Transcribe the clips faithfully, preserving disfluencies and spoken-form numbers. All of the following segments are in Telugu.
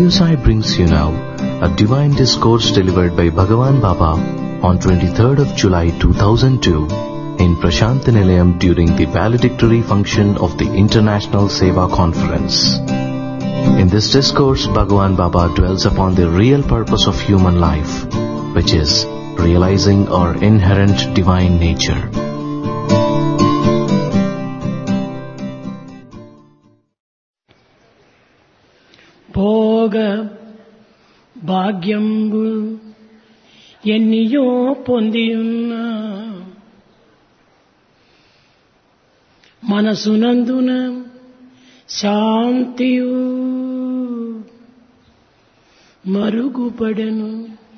Radio Sai brings you now a divine discourse delivered by Bhagavan Baba on twenty-third of July two thousand two in Prashanthi Nilayam during the valedictory function of the International Seva Conference. In this discourse, Bhagavan Baba dwells upon the real purpose of human life, which is realizing our inherent divine nature. భోగ భాగ్యంబు ఎన్నియో పొందియున్న మనసునందున శాంతియు మరుగుపడెను.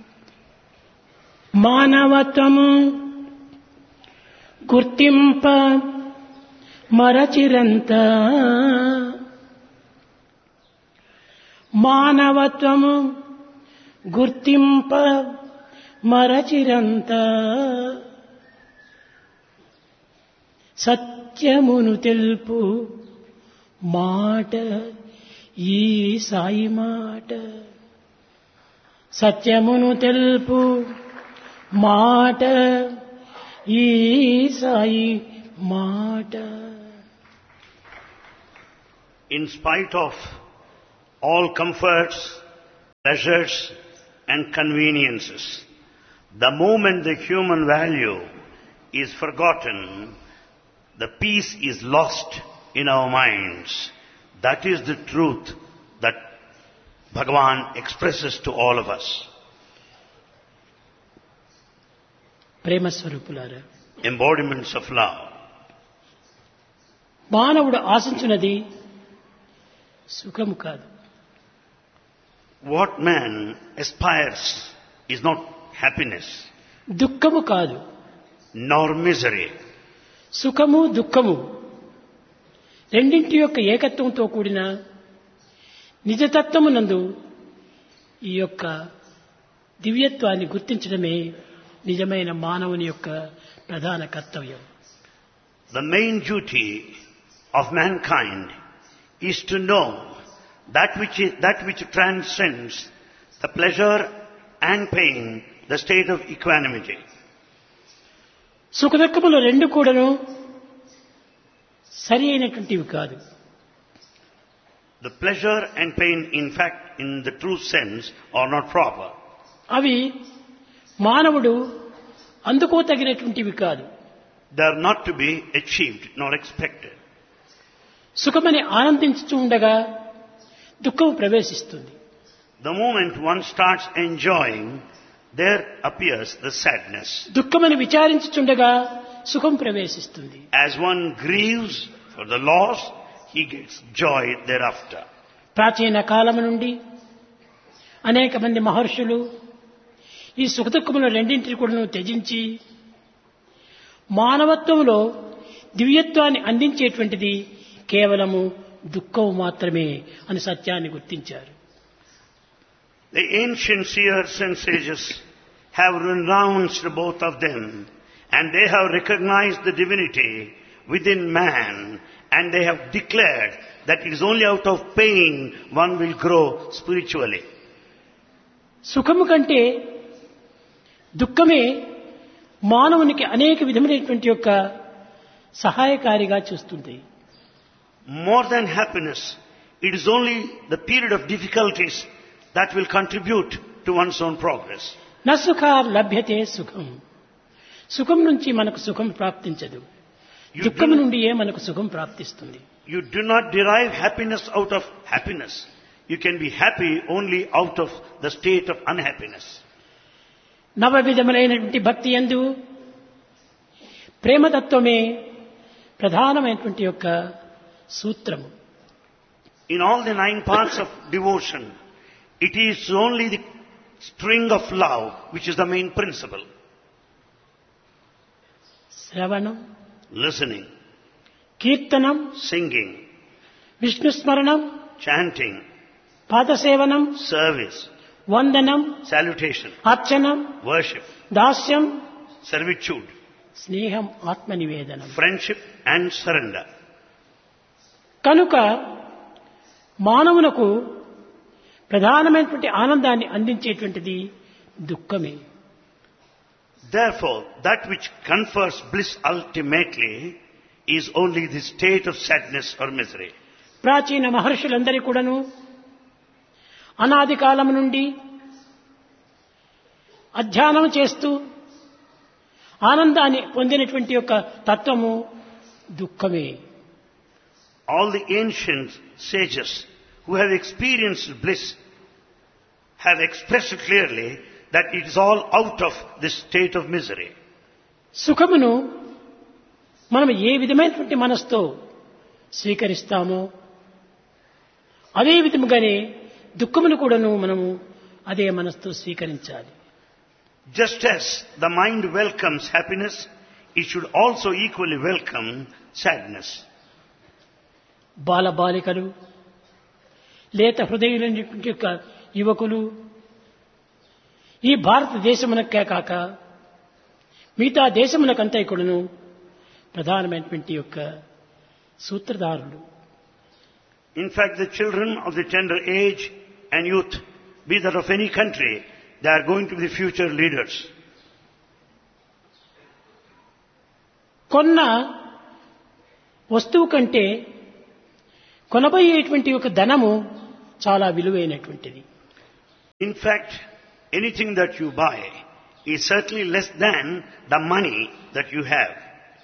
మానవత్వము గుర్తింప మరచిరంత మానవత్వము గుర్తింప మరచిరంత సత్యమును తెలుపు మాట ఈ సాయి మాట. సత్యమును తెలుపు మాట ఈ సాయి మాట. In spite of all comforts, pleasures and conveniences, the moment the human value is forgotten, the peace is lost in our minds. That is the truth that Bhagavan expresses to all of us. ప్రేమ స్వరూపులారా, Embodiments of love. మానవుడు ఆశించినది సుఖము కాదు. What man aspires is not happiness, దుఃఖము కాదు. nor misery. సుఖము దుఃఖము రెండింటి యొక్క ఏకత్వంతో కూడిన నిజతత్వమునందు ఈ యొక్క దివ్యత్వాన్ని గుర్తించడమే నిజమైన మానవుని యొక్క ప్రధాన కర్తవ్యం. The main duty of mankind is to know that which is, that which transcends the pleasure and pain, the state of equanimity. సుఖదుఖములు రెండు కూడాను సరి అయినటువంటివి కాదు. The pleasure and pain, in fact, in the true sense, are not proper. అవి మానవుడు అందుకోతగినటువంటివి కాదు. They are not to be achieved nor expected. సుఖమని ఆనందించుతూ ఉండగా దుఃఖం ప్రవేశిస్తుంది. The moment one starts enjoying, there appears the sadness. దుఃఖమని విచారించుచుండగా సుఖం ప్రవేశిస్తుంది. As one grieves for the loss, he gets joy thereafter. ప్రాచీన కాలము నుండి అనేక మంది మహర్షులు ఈ సుఖదుఖముల రెండింటిని కూడా త్యజించి మానవత్వంలో దివ్యత్వాన్ని అందించేటువంటిది కేవలము దుఃఖం మాత్రమే అని సత్యాన్ని గుర్తించారు. The ancient seers and sages have renounced both of them, and they have recognized the divinity within man, and they have declared that it is only out of pain one will grow spiritually. సుఖము కంటే దుఃఖమే మానవునికి అనేక విధమైనటువంటి యొక్క సహాయకారిగా చూస్తుంది. More than happiness, it is only the period of difficulties that will contribute to one's own progress. న సుఖార్ లభ్యతే సుఖం. సుఖం నుంచి మనకు సుఖం ప్రాప్తించదు, దుఃఖం నుండియే మనకు సుఖం ప్రాప్తిస్తుంది. You do not derive happiness out of happiness. You can be happy only out of the state of unhappiness. నవ విధములైనటువంటి భక్తి యందు ప్రేమతత్వమే ప్రధానమైనటువంటి యొక్క సూత్రము. In all the nine parts of devotion, it is only the string of love which is the main principle. శ్రవణం, Listening, కీర్తనం, singing, విష్ణు స్మరణం, chanting, పాదసేవనం, service, వందనం, salutation, అర్చనం, worship, దాస్యం, servitude, స్నేహం, ఆత్మనివేదనం. friendship and surrender. కనుక మానవునకు ప్రధానమైనటువంటి ఆనందాన్ని అందించేటువంటిది దుఃఖమే. Therefore, that which confers bliss ultimately is only the state of sadness or misery. ప్రాచీన మహర్షులందరి కూడాను అనాది కాలం నుండి అధ్యయనం చేస్తూ ఆనందాన్ని పొందినటువంటి యొక్క తత్వము దుఃఖమే. All the ancient sages who have experienced bliss have expressed clearly that it is all out of this state of misery. సుఖమును మనం ఏ విధమైనటువంటి మనసుతో స్వీకరిస్తామో అదే విధముగానే దుఃఖమును కూడాను మనము అదే మనసుతో స్వీకరించాలి. Just as the mind welcomes happiness, it should also equally welcome sadness. బాలబాలికలు, లేత హృదయులైనటువంటి యొక్క యువకులు ఈ భారతదేశమునకే కాక మిగతా దేశమునకంతా కూడాను ప్రధానమైనటువంటి యొక్క సూత్రధారులు. In fact, the children of the tender age and youth, be that of any country, they are going to be the future leaders. కొన్న వస్తువు కంటే కొనబోయేటువంటి ఒక ధనము చాలా విలువైనటువంటిది. In fact, anything that you buy is certainly less than the money that you have.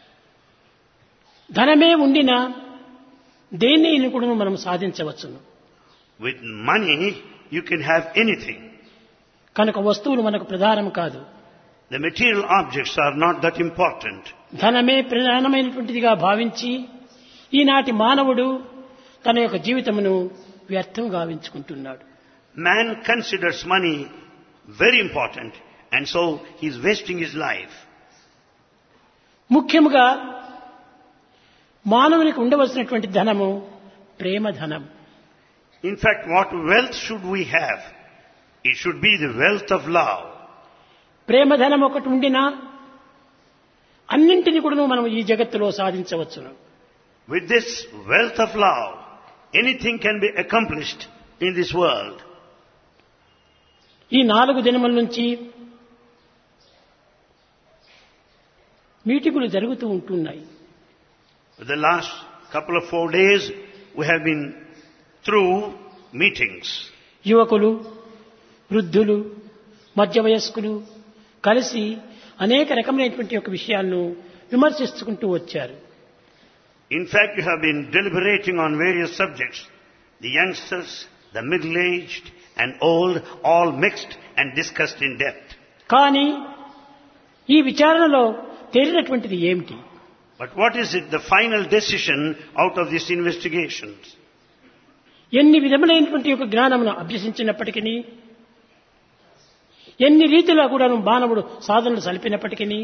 ధనమే ఉండినా దేనిని కూడా మనం సాధించవచ్చును. With money, you can have anything. కనుక వస్తువులు మనకు ప్రధానం కాదు. The material objects are not that important. ధనమే ప్రధానమైనటువంటిదిగా భావించి ఈనాటి మానవుడు తన యొక్క జీవితమును వ్యర్థం గావించుకుంటున్నాడు. Man considers money very important, and so he is wasting his life. ముఖ్యముగా మానవునికి ఉండవలసినటువంటి ధనము ప్రేమ ధనం. In fact, what wealth should we have? It should be the wealth of love. ప్రేమ ధనం ఒకటి ఉండినా అన్నింటినీ కూడా మనం ఈ జగత్తులో సాధించవచ్చును. With this wealth of love, anything can be accomplished in this world. ఈ నాలుగు దినముల నుంచి మీటింగులు జరుగుతూ ఉంటున్నాయి. The last couple of four days, we have been through meetings. యువకులు, వృద్ధులు, మధ్య వయస్కులు కలిసి అనేక రకమైనటువంటి ఒక విషయాలను విమర్శించుకుంటూ వచ్చారు. In fact, you have been deliberating on various subjects. The youngsters, the middle-aged and old, all mixed and discussed in depth. కానీ ఈ విచారణలో తేలినటువంటిది ఏమిటి? But what is it, the final decision out of these investigations? ఎన్ని విధములైనటువంటి ఒక జ్ఞానమును అభ్యసించినప్పటికీ, ఎన్ని రీతిలో కూడా మానవుడు సాధనలు సలిపినప్పటికీ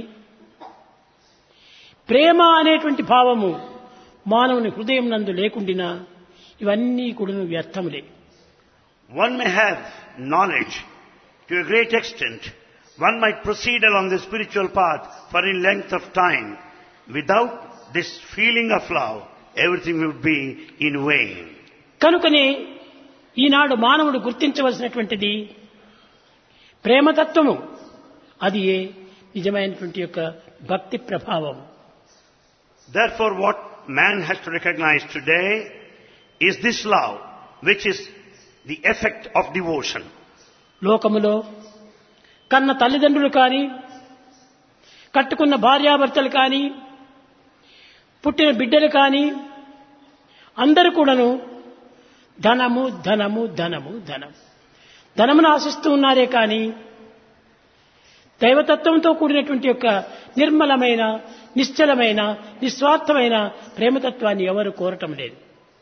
ప్రేమ అనేటువంటి భావము మానవుని హృదయం నందు లేకుండినా ఇవన్నీ కూడా వ్యర్థములే. One may have knowledge to a great extent. One might proceed along the spiritual path for any length of time. Without this feeling of love, everything would be in vain. కనుకనే ఈనాడు మానవుడు గుర్తించవలసినటువంటిది ప్రేమతత్వము. అది ఏ నిజమైనటువంటి యొక్క భక్తి ప్రభావం. Therefore, what man has to recognize today is this love, which is the effect of devotion. లోకములో కన్న తల్లిదండ్రులు కానీ, కట్టుకున్న భార్యాభర్తలు కానీ, పుట్టిన బిడ్డలు కానీ అందరూ కూడాను ధనము ధనము ధనము ధనం ధనమును ఆశిస్తూ ఉన్నారే కానీ దైవతత్వంతో కూడినటువంటి యొక్క నిర్మలమైన, నిశ్చలమైన, నిస్వార్థమైన ప్రేమతత్వాన్ని ఎవరు కోరటం లేదు.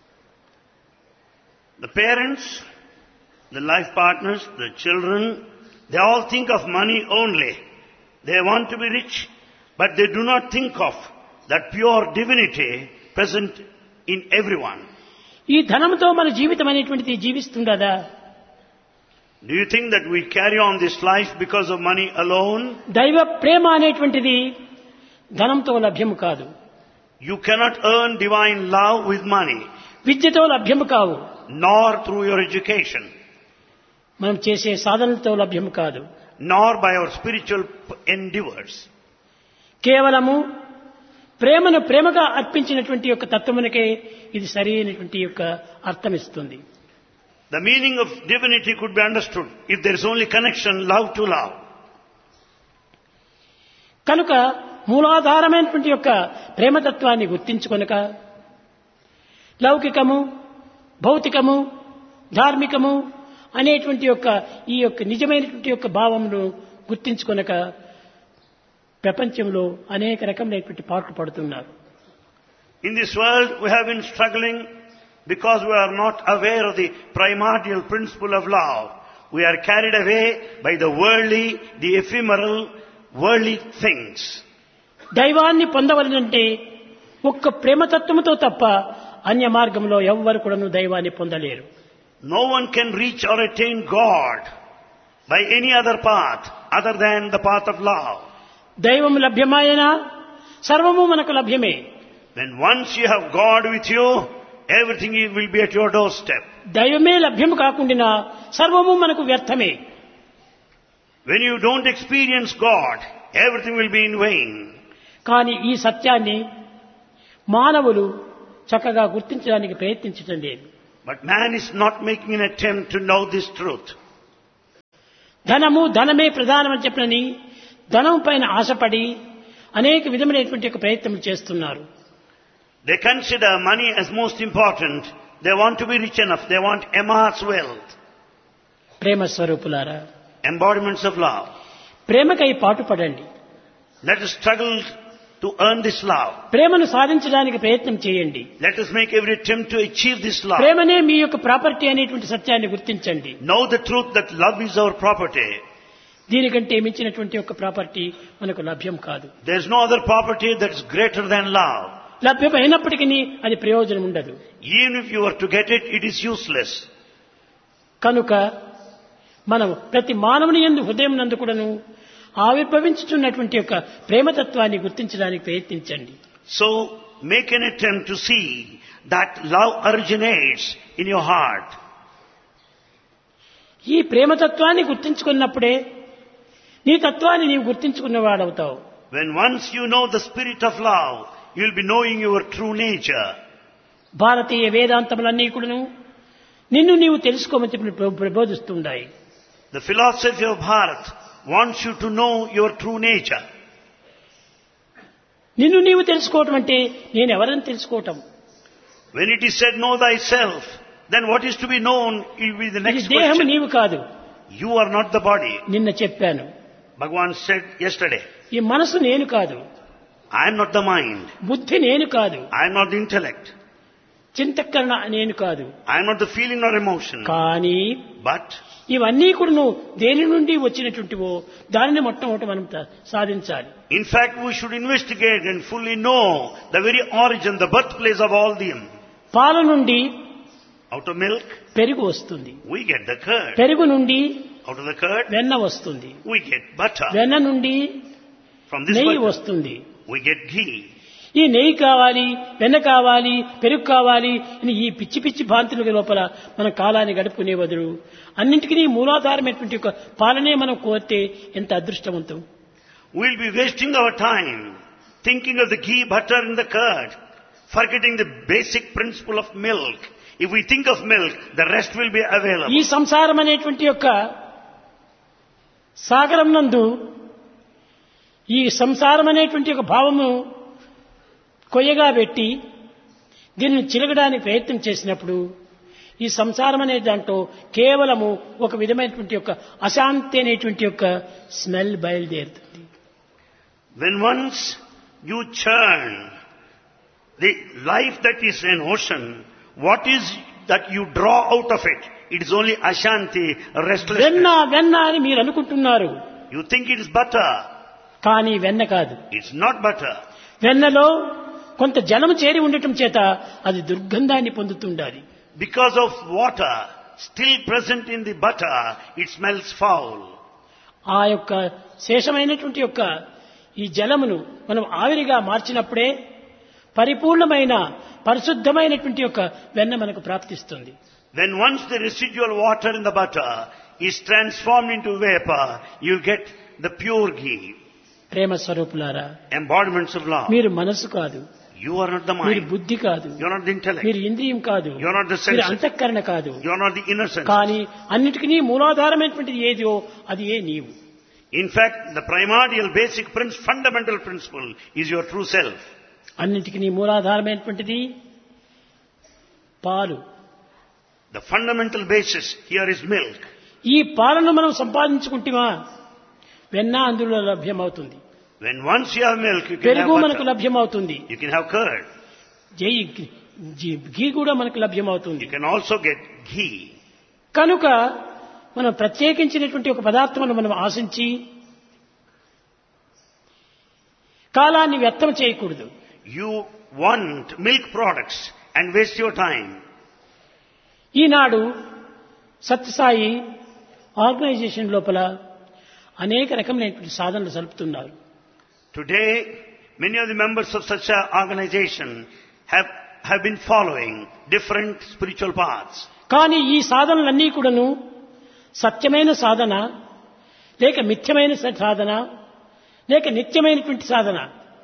The parents, the life partners, the children, they all think of money only. They want to be rich, but they do not think of that pure divinity present in everyone. ఈ ధనంతో మన జీవితం అనేటువంటిది జీవిస్తుండదా? Do you think that we carry on this life because of money alone? దైవ ప్రేమ అనేటువంటిది ధనంతో లభ్యము కాదు. You cannot earn divine love with money, విద్యతో లభ్యము కావు. nor through your education. మనం చేసే సాధనలతో లభ్యం కాదు. nor by our spiritual endeavors. కేవలము ప్రేమను ప్రేమగా అర్పించినటువంటి యొక్క తత్వమునకే ఇది సరైనటువంటి యొక్క అర్థం ఇస్తుంది. The meaning of divinity could be understood if there is only connection, love to love. కనుక మూలాధారమైనటువంటి యొక్క ప్రేమతత్వాన్ని గుర్తించుకొనక లౌకికము, భౌతికము, ధార్మికము అనేటువంటి యొక్క ఈ యొక్క నిజమైనటువంటి యొక్క భావమును గుర్తించుకొనక ప్రపంచంలో అనేక రకమైనటువంటి పాటలు పడుతున్నారు. In this world we have been struggling because we are not aware of the primordial principle of love. We are carried away by the worldly, the ephemeral, worldly things. దైవాన్ని పొందవలనంటే ఒక్క ప్రేమతత్వముతో తప్ప అన్య మార్గంలో ఎవ్వరు కూడాను దైవాన్ని పొందలేరు. No one can reach or attain God by any other path other than the path of love. దైవం లభ్యమాయనా సర్వము మనకు లభ్యమే. When once you have God with you, everything will be at your doorstep. దైవమే లభ్యం కాకుండా సర్వము మనకు వ్యర్థమే. When you don't experience God, everything will be in vain. కానీ ఈ సత్యాన్ని మానవులు చక్కగా గుర్తించడానికి ప్రయత్నించడం లేదు. But man is not making an attempt to know this truth. ధనము ధనమే ప్రధానమని చెప్పనని ధనం పైన ఆశపడి అనేక విధమైనటువంటి ఒక ప్రయత్నం చేస్తున్నారు. They consider money as most important. They want to be rich enough. They want immense wealth. ప్రేమ స్వరూపులారా, Embodiments of love. ప్రేమకై పాటుపడండి. Let us struggle to earn this love. ప్రేమను సాధించడానికి ప్రయత్నం చేయండి. Let us make every attempt to achieve this love. ప్రేమనే మీ యొక్క ప్రాపర్టీ అనేటువంటి సత్యాన్ని గుర్తించండి. Know the truth that love is our property. దీనికంటే మించినటువంటి ఒక ప్రాపర్టీ మనకు లభ్యం కాదు. There is no other property that is greater than love. లభ్యమైనప్పటికీ అది ప్రయోజనం ఉండదు. Even if you were to get it, it is useless. కనుక మనం ప్రతి మానవుని యందు హృదయం నందు కూడాను ఆవిర్భవించుతున్నటువంటి యొక్క ప్రేమతత్వాన్ని గుర్తించడానికి ప్రయత్నించండి. So make an attempt to see that love originates in your heart. ఈ ప్రేమతత్వాన్ని గుర్తించుకున్నప్పుడే నీ తత్వాన్ని నీవు గుర్తించుకున్నవాడవుతావు. When once you know the spirit of love, you will be knowing your true nature. భారతీయ వేదాంతములన్నీ కూడాను నిన్ను నీవు తెలుసుకోమని చెప్పి ప్రబోధిస్తున్నాయి. The philosophy of Bharat wants you to know your true nature. నిన్ను నీవు తెలుసుకోవటం అంటే నేను ఎవరని తెలుసుకోవటం. When it is said know thyself, then what is to be known will be the next దేహం question. నీవు కాదు. You are not the body. నిన్న చెప్పాను. Bhagavan said yesterday, ఈ మనసు నేను కాదు. I am not the mind. బుద్ధి నేను కాదు. I am not the intellect. చింతకరణ నేను కాదు. I am not the feeling or emotion. కానీ But ఇవన్నీ కూడా నువ్వు దేని నుండి వచ్చినటువంటివో దానిని మొట్టమొదట మనం సాధించాలి. in fact we should investigate and fully know the very origin, the birthplace of all them. పాల నుండి Out of milk పెరుగు వస్తుంది. we get the curd. పెరుగు నుండి Out of the curd వెన్న వస్తుంది. we get butter. వెన్న నుండి From this నెయ్యి butter వస్తుంది. we get ghee. ఈ నెయ్యి కావాలి, వెన్న కావాలి, పెరుగు కావాలి అని ఈ పిచ్చి పిచ్చి భాంతుల లోపల మన కాలాన్ని గడుపుకునే బదులు అన్నింటికీ మూలాధారమైనటువంటి ఒక పాలనే మనం కోరితే ఎంత అదృష్టవంతం. We'll be wasting our time thinking of the ghee, butter and the curd, forgetting the basic principle of milk. If we think of milk, the rest will be available. ఈ సంసారం అనేటువంటి యొక్క సాగరం నందు ఈ సంసారం అనేటువంటి ఒక భావము కొయ్యగా పెట్టి దీనిని చిలకడానికి ప్రయత్నం చేసినప్పుడు ఈ సంసారం అనే దాంట్లో కేవలము ఒక విధమైనటువంటి యొక్క అశాంతి అనేటువంటి యొక్క స్మెల్ బయలుదేరుతుంది. When once you churn the life that is an ocean, what is that you draw out of it? It is only ashanti, వెన్న restlessness. వెన్న అని మీరు అనుకుంటున్నారు. You think it is butter. కానీ వెన్న కాదు. It's not butter. వెన్నలో కొంత జలము చేరి ఉండటం చేత అది దుర్గంధాన్ని పొందుతుండాలి. Because of water still present in the butter, it smells foul. ఆ యొక్క శేషమైనటువంటి యొక్క ఈ జలమును మనం ఆవిరిగా మార్చినప్పుడే పరిపూర్ణమైన పరిశుద్ధమైనటువంటి యొక్క వెన్న మనకు ప్రాప్తిస్తుంది. When once the residual water in the butter is transformed into vapor, you get the pure ghee. ప్రేమ స్వరూపులారా, Embodiments of love. మీరు మనసు కాదు, You are not the మీరు mind. బుద్ధి కాదు, You are not the intellect. మీరు ఇంద్రియం కాదు, You are not the మీరు senses. అంతఃకరణ కాదు. You are not the inner sense. కానీ అన్నిటికీ మూలాధారమైనటువంటిది ఏదో అది ఏ నీవు. In fact, the primordial, basic, prince, fundamental principle is your true self. అన్నిటికీ మూలాధారమైనటువంటిది పాలు. The fundamental basis here is milk. ఈ పాలను మనం సంపాదించుకుంటేమా వెన్న అందులో లభ్యమవుతుంది, When once you have milk, you can have పెరుగు మనకు butter. లభ్యమవుతుంది, You can have curd. జై ఘీ కూడా మనకు లభ్యమవుతుంది. You can also get ghee. కనుక మనం ప్రత్యేకించినటువంటి ఒక పదార్థమును మనం ఆశించి కాలాన్ని వ్యర్థం చేయకూడదు. You want milk products and waste your time. Eenadu Sathya Sai organisation లోపల అనేక రకమైనటువంటి సాధనలు జరుపుతున్నారు. Today, many of the members of such an organization have, have been following different spiritual paths. కానీ ఈ సాధనలన్నీ కూడాను సత్యమైన సాధన లేక మిథ్యమైన సాధన లేక నిత్యమైనటువంటి సాధన.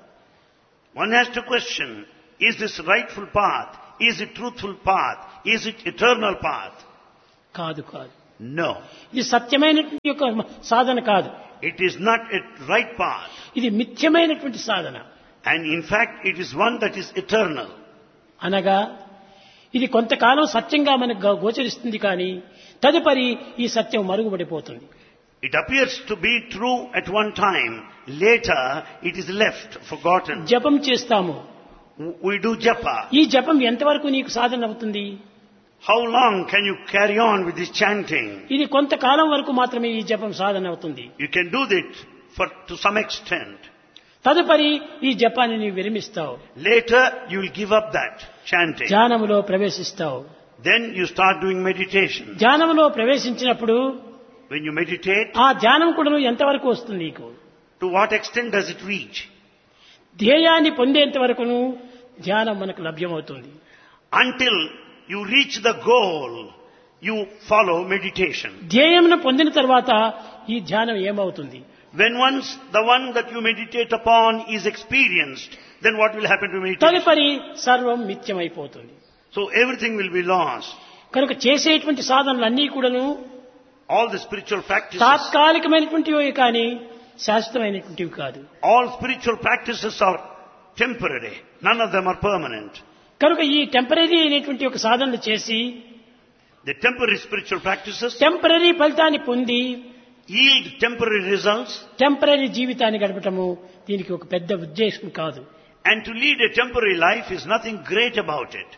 One has to question, is this rightful path? Is it truthful path? Is it eternal path? కాదు కాదు, No. ఇది సత్యమైనటువంటి యొక్క సాధన కాదు, It is not a right path. ఇది మిథ్యమైనటువంటి సాధన. And in fact, it is one that is eternal. అనగా ఇది కొంతకాలం సత్యంగా మనకు గో- గోచరిస్తుంది కానీ తదుపరి ఈ సత్యం మరుగుపడిపోతుంది. It appears to be true at one time. Later, it is left, forgotten. జపం చేస్తాము, We do japa. ఈ జపం ఎంతవరకు నీకు సాధన అవుతుంది? How long can you carry on with this chanting? ఇది కొంతకాలం వరకు మాత్రమే ఈ జపం సాధన అవుతుంది. You can do that for, to some extent. తదుపరి ఈ జపాన్ని నీవు విరమిస్తావు, Later, you will give up that chanting. ధ్యానములో ప్రవేశిస్తావు. Then you start doing meditation. ధ్యానములో ప్రవేశించినప్పుడు When you meditate, ఆ ధ్యానం కూడా ఎంతవరకు వస్తుంది నీకు? to what extent does it reach? ధ్యేయాన్ని పొందేంత వరకును ధ్యానం మనకు లభ్యమవుతుంది. Until you reach the goal, you follow meditation. ధ్యేయమును పొందిన తర్వాత ఈ ధ్యానం ఏమవుతుంది? When once the one that you meditate upon is experienced, then what will happen to meditation? తదుపరి సర్వం మిథ్యమైపోతుంది. So everything will be lost. కనుక చేసేటువంటి సాధనలన్నీ కూడాను All the spiritual practices, తాత్కాలికమైనటువంటివి కానీ శాశ్వతమైనటువంటివి కాదు. all spiritual practices are temporary. None of them are permanent. కనుక ఈ టెంపరీ అయినటువంటి ఒక సాధనలు చేసి The temporary spiritual practices temporary ఫలితాన్ని పొంది yield temporary results, టెంపరీ జీవితాన్ని గడపటము దీనికి ఒక పెద్ద ఉద్దేశం కాదు. and to lead a temporary life is nothing great about it.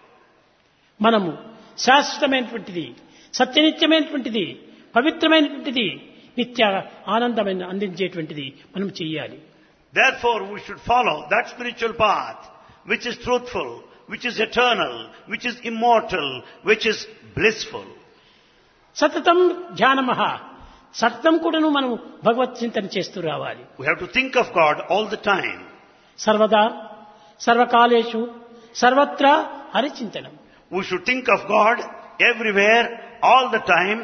మనము శాశ్వతమైనటువంటిది, సత్యనిత్యమైనటువంటిది, పవిత్రమైనటువంటిది, నిత్య ఆనందమైన అందించేటువంటిది మనం చెయ్యాలి. Therefore, we should follow that spiritual path which is truthful, which is eternal, which is immortal, which is blissful. సతతం ధ్యానమహ, సతతం కూడాను మనం భగవత్ చింతన చేస్తూ రావాలి. We have to think of God all the time. సర్వదా సర్వకాలేషు సర్వత్రా హరిచింతనం. We should think of God everywhere, all the time.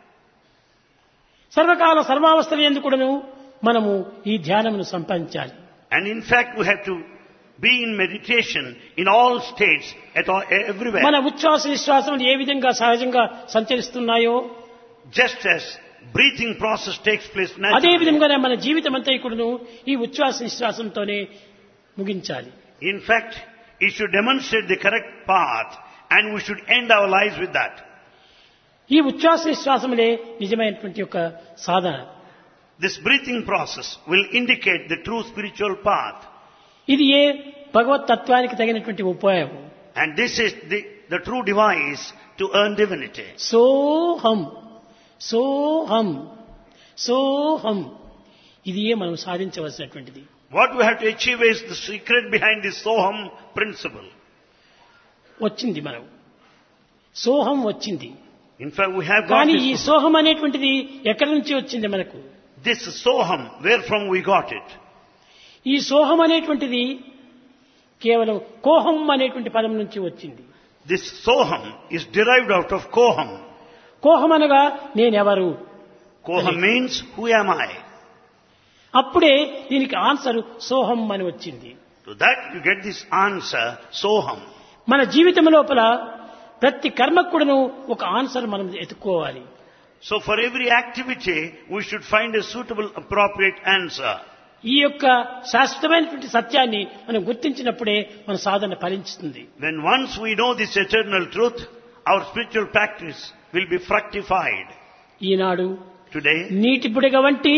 సర్వకాల సర్వావస్థల యందు కూడాను మనము ఈ ధ్యానమును సంపాదించాలి. And in fact, we have to be in meditation in all states, at all, everywhere. మన ఉచ్ఛ్వాస నిశ్వాసములు ఏ విధంగా సహజంగా సంచరిస్తున్నాయో Just as breathing process takes place అదే naturally. విధంగానే మన జీవితం అంతా కూడాను ఈ ఉచ్ఛ్వాస నిశ్వాసంతోనే ముగించాలి. In fact, it should demonstrate the correct path, and we should end our lives with that. ఈ ఉచ్ఛ్వాస నిశ్వాసములే నిజమైనటువంటి యొక్క సాధన. This breathing process will indicate the true spiritual path. ఇది ఏ భగవత్ తత్వానికి తగినటువంటి ఉపాయం. And this is the, the true device to earn divinity. సోహం సోహం సోహం, ఇది ఏ మనం సాధించవలసినటువంటిది. What we have to achieve is the secret behind this Soham principle. వచ్చింది మనం సోహం వచ్చింది, In fact, we have got కానీ ఈ this, సోహం అనేటువంటిది ఎక్కడి నుంచి వచ్చింది మనకు? this Soham, where from we got it. ఈ సోహం అనేటువంటిది కేవలం కోహం అనేటువంటి పదం నుంచి వచ్చింది. This Soham is derived out of Koham. కోహం అనగా నేనెవరు Koham means, who am I? అప్పుడే దీనికి ఆన్సర్ సోహం అని వచ్చింది. To that you get this answer, soham. మన జీవితం లోపల ప్రతి కర్మకు కూడాను ఒక ఆన్సర్ మనం ఎత్తుకోవాలి. So for every activity, we should find a suitable, appropriate answer. ఈ యొక్క శాశ్వతమైనటువంటి సత్యాన్ని మనం గుర్తించినప్పుడే మన సాధన ఫలించుతుంది. When once we know this eternal truth, our spiritual practice will be fructified. Eenadu Today, నీటి బుడగ వంటి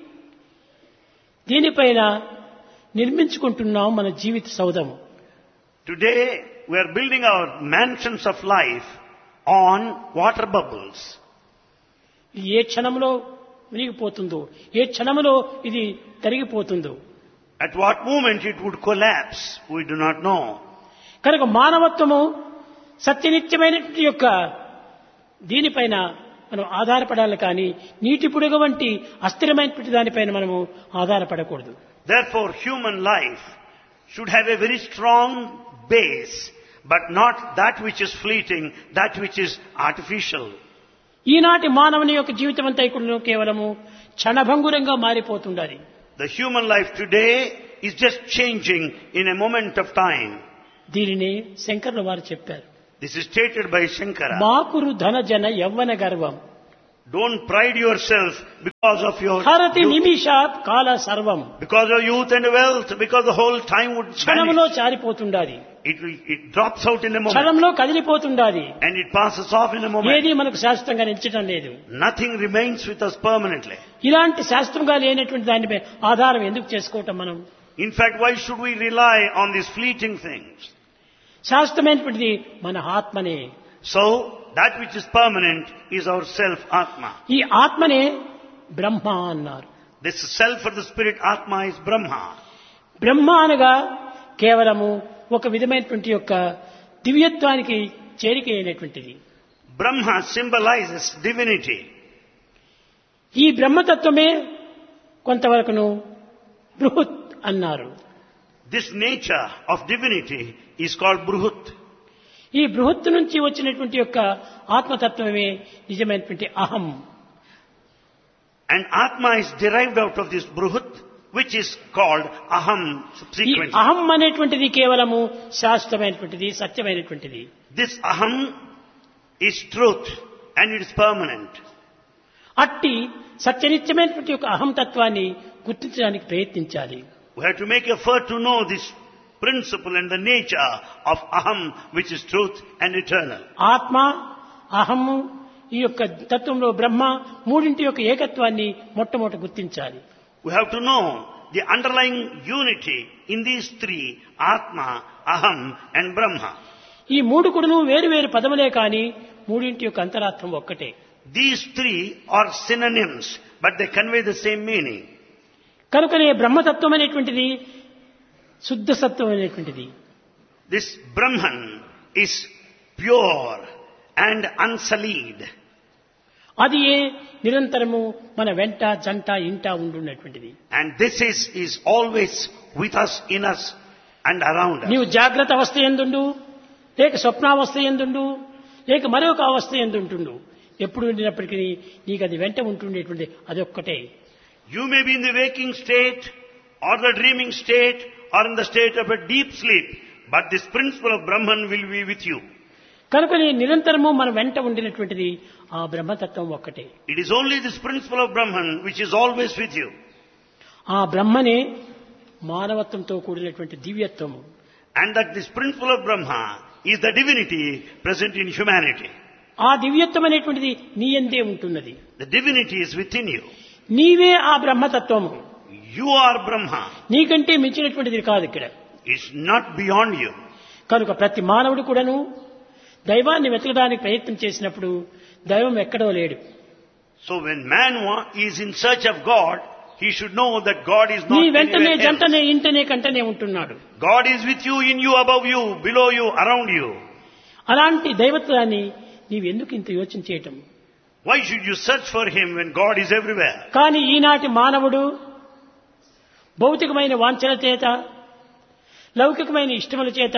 దీనిపైన నిర్మించుకుంటున్నాం మన జీవిత సౌధము. today we are building our mansions of life on water bubbles. ఇది ఏ క్షణంలో విరిగిపోతుందో, ఏ క్షణంలో ఇది తరిగిపోతుందో. At what moment it would collapse, we do not know. కనుక మానవత్వము సత్యనిత్యమైనటువంటి యొక్క దీనిపైన మనం ఆధారపడాలి కానీ నీటి బుడగ వంటి అస్థిరమైనటువంటి దానిపైన మనము ఆధారపడకూడదు. Therefore, human life should have a very strong base, but not that which is fleeting, that which is artificial. ఈనాటి మానవుని యొక్క జీవితం అంతా ఇక్కడ కేవలము క్షణభంగురంగా మారిపోతుండాలి. The human life today is just changing in a moment of time. దీనిని శంకరుల వారు చెప్పారు. This is stated by Shankara. మాకురు ధన జన యవ్వన గర్వం Don't pride yourself because of your హరతి youth, నిమిషాత్ కాల సర్వం. because of youth and wealth, because the whole time would క్షణంలో vanish. జారిపోతుండాలి, It will, it drops out in a moment క్షణంలో కదిలిపోతుండాలి. and it passes off in a moment. ఏది మనకు శాశ్వతంగా నిలిచడం లేదు. Nothing remains with us permanently. ఇలాంటి శాస్త్రంగా లేనటువంటి దానిపై ఆధారం ఎందుకు చేసుకోవటం మనం? In fact, why should we rely on these fleeting things? శాస్త్రమైనటువంటిది మన ఆత్మనే. So, that which is permanent is our self, Atma. ఈ ఆత్మనే బ్రహ్మ అన్నారు. This self for the spirit, Atma, is Brahma. బ్రహ్మ అనగా కేవలము ఒక విధమైనటువంటి యొక్క దివ్యత్వానికి చేరిక అయినటువంటిది. Brahma symbolizes divinity. ఈ బ్రహ్మతత్వమే కొంతవరకును బృహత్ అన్నారు. This nature of divinity is called Bruhut. ఈ బృహత్తు నుంచి వచ్చినటువంటి యొక్క ఆత్మతత్వమే నిజమైనటువంటి అహం. And Atma is derived out of this Bruhut, which is called Aham ఈ subsequently. అహం అనేటువంటిది కేవలము శాశ్వతమైనటువంటిది, సత్యమైనటువంటిది. This Aham is truth and it is permanent. అట్టి సత్యనిత్యమైనటువంటి యొక్క అహం తత్వాన్ని గుర్తించడానికి ప్రయత్నించాలి. We have to make effort to know this principle and the nature of Aham, which is truth and eternal. ఆత్మ, అహము, ఈ యొక్క తత్వంలో బ్రహ్మ మూడింటి యొక్క ఏకత్వాన్ని మొట్టమొదట గుర్తించాలి. We have to know the underlying unity in these three, Atma, Aham and Brahma. ఈ మూడు కూడాను వేరు వేరు పదములే కానీ మూడింటి యొక్క అంతరార్థం ఒక్కటే. These three are synonyms, but they convey the same meaning. కనుకనే బ్రహ్మతత్వం అనేటువంటిది శుద్ధ సత్వం అనేటువంటిది. This Brahman is pure and unsullied. అది ఏ నిరంతరము మన వెంట జంట ఇంట ఉండున్నటువంటిది. And this is, is always with us, in us and around us. నీవు జాగ్రత్త అవస్థ ఎందుండు, లేక స్వప్నావస్థ ఎందుండు, లేక మరొక అవస్థ ఎందుంటుండు, ఎప్పుడు ఉండినప్పటికీ నీకు అది వెంట ఉంటుండేటువంటి అదొక్కటే. You may be in the waking state or the dreaming state or in the state of a deep sleep, but this principle of Brahman will be with you. కనుక నీ నిరంతరము మన వెంట ఉండినటువంటిది ఆ బ్రహ్మతత్వం ఒక్కటే. It is only this principle of Brahman which is always with you. ఆ బ్రహ్మనే మానవత్వంతో కూడినటువంటి దివ్యత్వము. And that this principle of Brahma is the divinity present in humanity. ఆ దివ్యత్వం అనేటువంటిది నీ యందే ఉంటున్నది. The divinity is within you. నీవే ఆ బ్రహ్మతత్వము. You are Brahma. నీకంటే మించినటువంటిది కాదు ఇక్కడ. It's not beyond you. కనుక ప్రతి మానవుడు కూడాను దైవాన్ని వెతకడానికి ప్రయత్నం చేసినప్పుడు దైవం ఎక్కడో లేడు. So when man wa- is in search of God, he should know that God is నీ not వెంటనే anywhere else. జంటనే ఇంటనే కంటనే ఉంటున్నాడు. God is with you, in you, above you, below you, around you. అలాంటి దైవత్వాన్ని నీవెందుకు ఇంత యోచన చేయటం? Why should you search for him when God is everywhere? కానీ ఈనాటి మానవుడు భౌతికమైన వాంఛల చేత, లౌకికమైన ఇష్టముల చేత,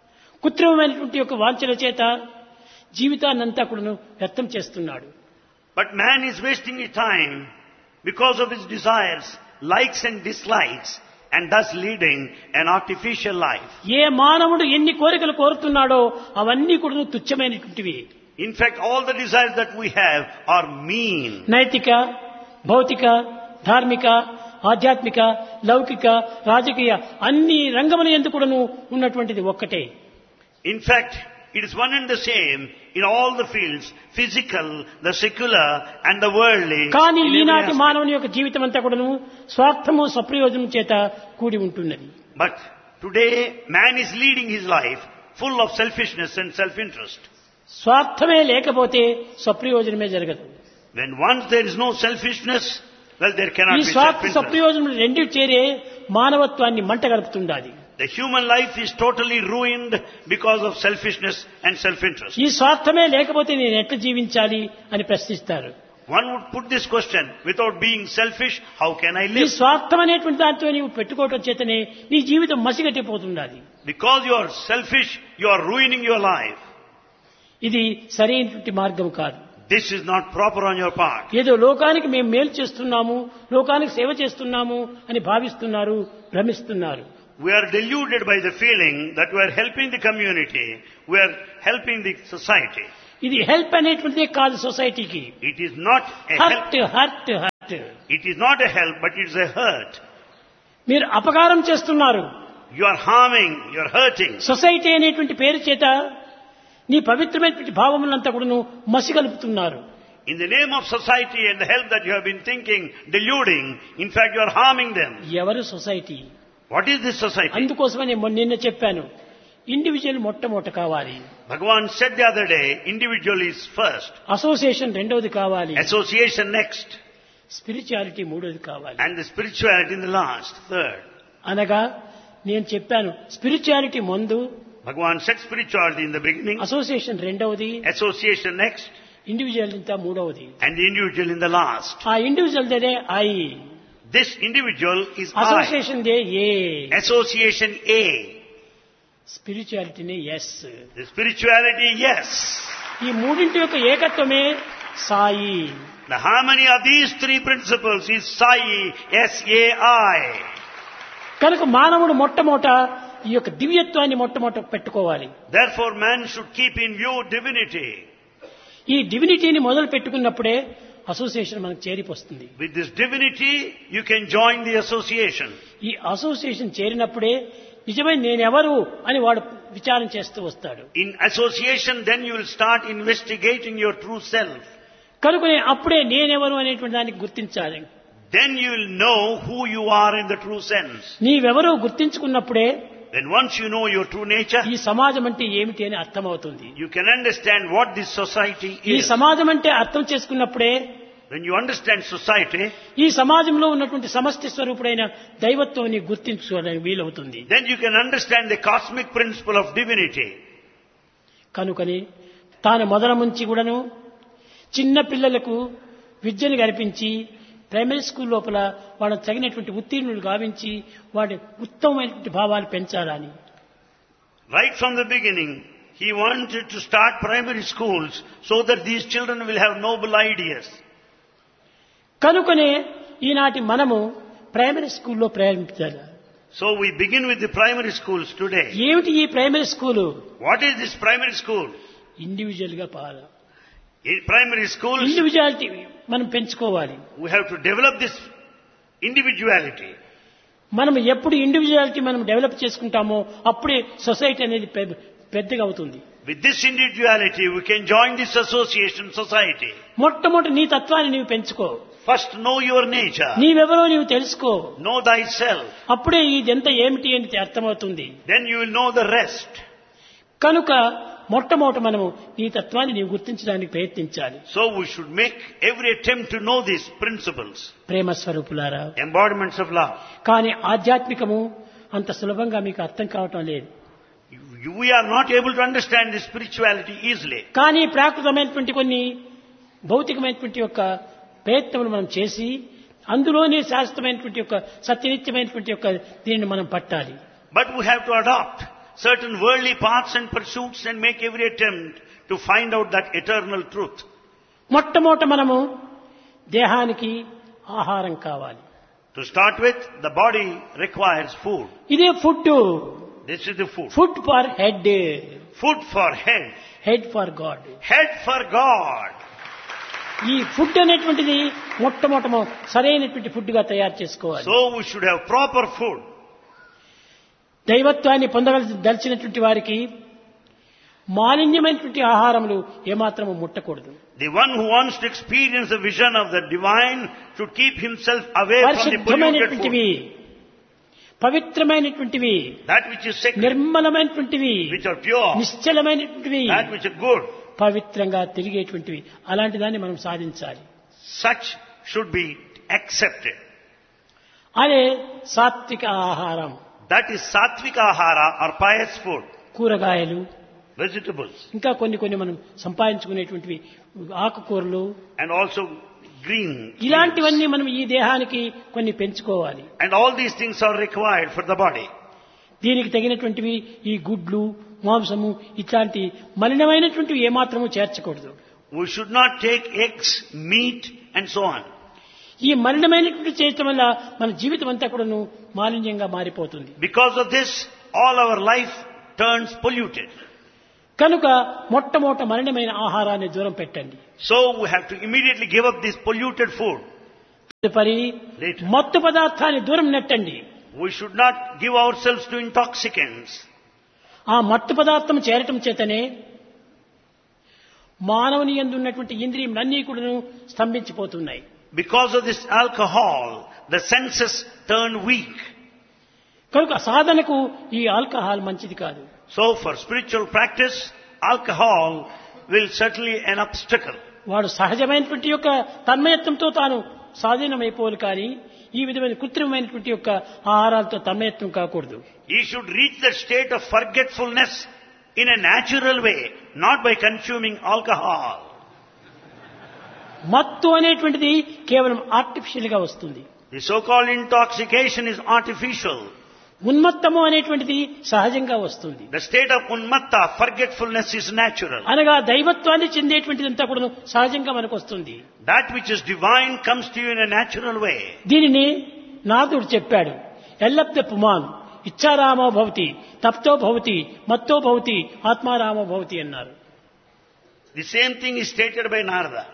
కృత్రిమమైనటువంటి యొక్క వాంఛల చేత జీవితాన్నంతా కూడాను వ్యర్థం చేస్తున్నాడు. But man is wasting his time because of his desires, likes and dislikes, and thus leading an artificial life. ఏ మానవుడు ఎన్ని కోరికలు కోరుతున్నాడో అవన్నీ కూడా తుచ్చమైనటువంటివి. In fact, all the desires that we have are mean. నైతిక, భౌతిక, ధార్మిక, ఆధ్యాత్మిక, లౌకిక, రాజకీయ అన్ని రంగముల యందు కూడాను ఉన్నటువంటిది ఒక్కటే. In fact, it is one and the same in all the fields, physical, the secular and the worldly. కానీ in every ఈనాటి aspect. మానవుని యొక్క జీవితం అంతా కూడాను స్వార్థము స్వప్రయోజనం చేత కూడి ఉంటున్నది. But today, man is leading his life full of selfishness and self-interest. స్వార్థమే లేకపోతే స్వప్రయోజనమే జరగదు. When once there is no selfishness, well, there cannot ఈ be స్వార్థ self-interest. స్వప్రయోజనం రెండు చేరే మానవత్వాన్ని మంట గలుపుతుండాలి. The human life is totally ruined because of selfishness and self-interest. ఈ స్వార్థమే లేకపోతే నేను ఎట్లా జీవించాలి అని ప్రశ్నిస్తారు. One would put this question, without being selfish, how can I ఈ live? స్వార్థం అనేటువంటి దాంతో నీవు పెట్టుకోవటం చేతనే నీ జీవితం మసిగట్టిపోతుండాలి. Because you are selfish, you are ruining your life. ఇది సరైనటువంటి మార్గం కాదు. This is not proper on your part. ఏదో లోకానికి మేము మేలు చేస్తున్నాము, లోకానికి సేవ చేస్తున్నాము అని భావిస్తున్నారు, భ్రమిస్తున్నారు. We are deluded by the feeling that we are helping the community, we are helping the society. ఇది హెల్ప్ అనేటువంటిదే కాదు సొసైటీకి. It is not a help. Hurt hurt hurt. It is not a help, but it is a hurt. మీరు అపకారం చేస్తున్నారు. You are harming, you are hurting. Society అనేటువంటి పేరు చేత నీ పవిత్రమైనటువంటి భావములంతా కూడా మసిగలుపుతున్నారు. In the name of society and the help that you have been thinking, deluding, in fact you are harming them. ఎవరు society? What is this society? అందుకోసమని మొన్న నిన్న చెప్పాను, ఇండివిజువల్ మొట్టమొదట కావాలి, Bhagavan said the other day, individual is first, association రెండవది కావాలి, association next, స్పిరిచువాలిటీ మూడవది కావాలి. and the spirituality in the last, third. అనగా నేను చెప్పాను స్పిరిచువాలిటీ ముందు, Bhagavan said spirituality in the beginning, association రెండవది, association next, ఇండివిజువల్ ఇంత మూడవది. and the individual in the last. ఆ individual they I, This individual is I. Association they A, Association A. స్పిరిచువాలిటీనే yes. The spirituality, yes. ఈ మూడింటి యొక్క ఏకత్వమే Sai. The harmony of these three principles is Sai, S A I. కనుక మానవుడు మొట్టమొదట ఈ యొక్క దివ్యత్వాన్ని మొట్టమొదట పెట్టుకోవాలి. Therefore man should keep in view divinity. ఈ డివినిటీని మొదలు పెట్టుకున్నప్పుడే అసోసియేషన్ మనకు చేరిపోస్తుంది. With this divinity you can join the association. ఈ అసోసియేషన్ చేరినప్పుడే నిజమైన నేనెవరు అని వాడు విచారం చేస్తూ వస్తాడు. In association then you will start investigating your true self. కనుక అప్పుడే నేనెవరు అనేటువంటి దానికి గుర్తించాలి. Then you will know who you are in the true sense. నీవెవరో గుర్తించుకున్నప్పుడే Then once you know your true nature, ఈ సమాజం అంటే ఏమిటి అని అర్థమవుతుంది. you can understand what this society ఈ is. సమాజం అంటే అర్థం చేసుకున్నప్పుడే When you understand society, ఈ సమాజంలో ఉన్నటువంటి సమష్టి స్వరూపుడైన దైవత్వం నీకు గుర్తించుకోవడానికి వీలవుతుంది. then you can understand the cosmic principle of divinity. కనుకని తాను మొదల నుంచి కూడాను చిన్న పిల్లలకు విద్యను కల్పించి ప్రైమరీ స్కూల్ లోపల వాళ్ళకు తగినటువంటి ఉత్తీర్ణులు గావించి వాడి ఉత్తమమైనటువంటి భావాలు పెంచాలని. Right from the beginning, he wanted to start primary schools so that these children will have noble ideas. కనుకనే ఈనాటి మనము ప్రైమరీ స్కూల్లో ప్రారంభించాలి. So we begin with the primary schools today. ఏమిటి ఈ primary school? What is this primary school? Individual గా పాల In primary schools, ఇండివిజువాలిటీ మనం పెంచుకోవాలి. we have to develop this individuality. మనం ఎప్పుడు ఇండివిజువాలిటీ మనం డెవలప్ చేసుకుంటామో అప్పుడే సొసైటీ అనేది పె- పెద్దగా అవుతుంది. With this individuality, we can join this association society. మొట్టమొదటి నీ తత్వాన్ని నీవు పెంచుకో. First, know your nature. నీవెవరో నీవు తెలుసుకో. Know thyself. అప్పుడే ఇదంతా ఏమిటి అని అర్థమవుతుంది. Then you will know the rest. కనుక మొట్టమొదట మనము నీ తత్వాన్ని నీవు గుర్తించడానికి ప్రయత్నించాలి. So we should make every attempt to know these principles. ప్రేమ స్వరూపులారా, Embodiments of love. కానీ ఆధ్యాత్మికము అంత సులభంగా మీకు అర్థం కావటం లేదు. You- We are not able to understand this spirituality easily. కానీ ప్రాకృతమైనటువంటి కొన్ని భౌతికమైనటువంటి యొక్క ప్రయత్నములు మనం చేసి అందులోనే శాశ్వతమైనటువంటి యొక్క సత్యనిత్యమైనటువంటి యొక్క దీనిని మనం పట్టాలి. But we have to adopt certain worldly paths and pursuits and make every attempt to find out that eternal truth. మొట్టమొదట మనము దేహానికి ఆహారం కావాలి. To start with, the body requires food. ఇదే food. This is the food. Food for head, Food for head. Head for God. Head for God. ఈ ఫుడ్ అనేటువంటిది మొట్టమొదట సరైనటువంటి ఫుడ్ గా తయారు చేసుకోవాలి. So we should have proper food. దైవత్వాన్ని పొందదలిచినటువంటి వారికి మాలిన్యమైనటువంటి ఆహారములు ఏమాత్రము ముట్టకూడదు. The one who wants to experience the vision of the divine should keep himself away from the polluted పరిశుద్ధమైనటువంటివి, food. పవిత్రమైనటువంటివి, That which is sacred, నిర్మలమైనటువంటివి, which are pure, నిశ్చలమైనటువంటివి, that which are good, పవిత్రంగా తిరిగేటువంటివి, అలాంటి దాన్ని మనం సాధించాలి. such should be accepted. అదే సాత్విక ఆహారం. That is satvika ahara or pious food. కూరగాయలు, Vegetables, ఇంకా కొన్ని కొన్ని మనం సంపాదించుకునేటువంటివి ఆకుకూరలు, and also green. ఇలాంటివన్నీ మనం ఈ దేహానికి కొన్ని పెంచుకోవాలి. And all these things are required for the body. దీనికి తగినటువంటివి ఈ గుడ్లు, మాంసము ఇట్లాంటి మలినమైనటువంటివి ఏమాత్రము చేర్చకూడదు. We should not take eggs, meat, and so on. ఈ మలినమైనటువంటి చేయటం వల్ల మన జీవితం అంతా కూడాను మాలిన్యంగా మారిపోతుంది. Because of this, all our life turns polluted. కనుక మొట్టమొదట మలినమైన ఆహారాన్ని దూరం పెట్టండి. So we have to immediately give up this polluted food. తదుపరి Later. మత్తు పదార్థాన్ని దూరం నెట్టండి. We should not give ourselves to intoxicants. ఆ మత్తు పదార్థం చేరటం చేతనే మానవుని యందు ఉన్నటువంటి ఇంద్రియములన్నీ కూడాను స్తంభించిపోతున్నాయి. Because of this alcohol, the senses turn weak. కనుక సాధనకు ఈ ఆల్కహాల్ మంచిది కాదు. So for spiritual practice, alcohol will certainly an obstacle. వాడు సహజమైనటువంటి యొక్క తన్మయత్వంతో తాను స్వాధీనమైపోవాలి, కానీ ఈ విధమైన కృత్రిమమైనటువంటి యొక్క ఆహారాలతో తన్మయత్వం కాకూడదు. He should reach the state of forgetfulness in a natural way, not by consuming alcohol. మత్తు అనేటువంటిది కేవలం ఆర్టిఫిషియల్ గా వస్తుంది. The so-called intoxication is artificial. ఉన్మత్తము అనేటువంటిది సహజంగా వస్తుంది. The state of unmatta, forgetfulness, is natural. అనగా దైవత్వాన్ని చెందేటువంటిదంతా కూడా సహజంగా మనకు వస్తుంది. That which is divine comes to you in a natural way. దీనిని నాథుడు చెప్పాడు, ఎల్లప్త పుమాన్ ఇచ్చారామో భవతి, తప్తో భవతి, మత్తో భవతి, ఆత్మారామో భవతి అన్నారు. The same thing is stated by Narada.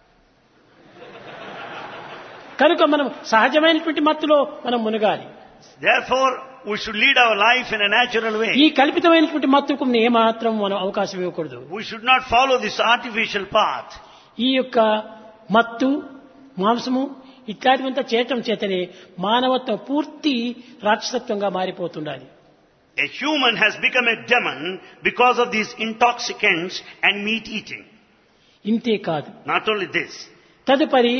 కనుక మనం సహజమైనటువంటి మత్తులో మనం మునగాలి. Therefore, we should lead our life in a natural way. ఈ కల్పితమైనటువంటి మత్తుకు ఏమాత్రం మనం అవకాశం ఇవ్వకూడదు. We should not follow this artificial path. ఈ యొక్క మత్తు, మాంసము ఇట్లాంటివంతా చేయటం చేతనే మానవత్వం పూర్తి రాక్షసత్వంగా మారిపోతుండాలి. A human has become a demon because of these intoxicants and meat eating. ఇంతే కాదు, Not only this, తదుపరి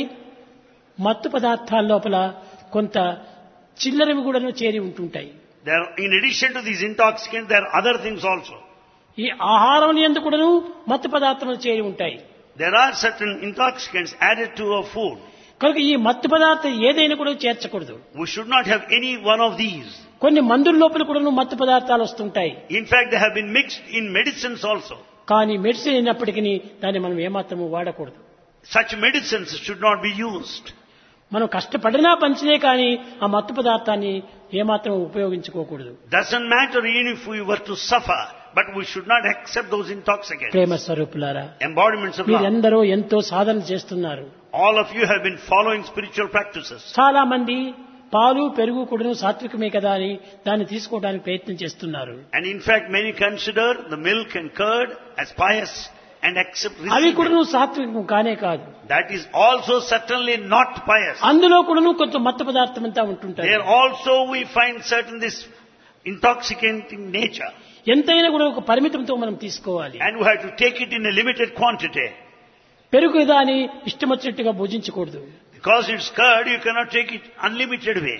మత్తు పదార్థాల లోపల కొంత చిల్లరవి కూడా చేరి ఉంటుంటాయి. there, in addition to these intoxicants, there are other things also. ఈ ఆహారం యందు కూడాను మత్తు పదార్థములు చేరి ఉంటాయి. There are certain intoxicants added to our food. కనుక ఈ మత్తు పదార్థం ఏదైనా కూడా చేర్చకూడదు. We should not have any one of these. కొన్ని మందుల లోపల కూడాను మత్తు పదార్థాలు వస్తుంటాయి. In fact, they have been mixed in medicines also. కానీ మెడిసిన్ అయినప్పటికీ దాన్ని మనం ఏమాత్రము వాడకూడదు. Such medicines should not be used. మనం కష్టపడినా పంచినే కానీ ఆ మత్తు పదార్థాన్ని ఏమాత్రం ఉపయోగించుకోకూడదు. Doesn't matter even if we were to suffer, but we should not accept those intoxicants. ప్రేమ స్వరూపులారా, Embodiments of love. మీరందరూ ఎంతో సాధన చేస్తున్నారు. All of you have been following spiritual practices. చాలా మంది పాలు పెరుగు కూడాను సాత్వికమే కదా అని దాన్ని తీసుకోవడానికి ప్రయత్నం చేస్తున్నారు. And in fact, many consider the milk and curd as pious and accept అవి receive కూడాను it. సాత్వికం కానే కాదు. That is also certainly not pious. అందులో కూడాను కొంత మత్తు పదార్థం అంతా ఉంటుంటాయి. There also we find certain this intoxicating nature. ఎంతైనా కూడా ఒక పరిమితంతో మనం తీసుకోవాలి. And we have to take it in a limited quantity. పెరుగు దాని ఇష్టం వచ్చినట్టుగా భుజించకూడదు. Because it's curd, you cannot take it unlimited way.